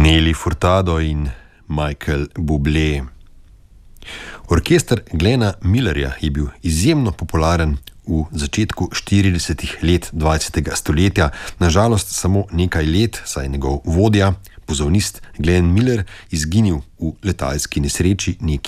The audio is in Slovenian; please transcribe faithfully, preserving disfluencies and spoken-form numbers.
Nelly Furtado in Michael Bublé. Orkester Glena Millerja je bil izjemno popularen v začetku štiridesetih let dvajsetega stoletja. Nažalost samo nekaj let, saj je njegov vodja, pozavnist Glenn Miller, izginil v letalski nesreči nekje